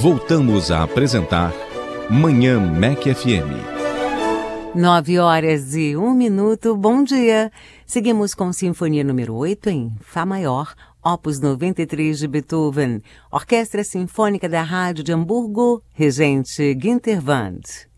Voltamos a apresentar Manhã MEC FM. 9h01. Bom dia. Seguimos com Sinfonia número 8 em Fá maior, Opus 93 de Beethoven, Orquestra Sinfônica da Rádio de Hamburgo, regente Günter Wand.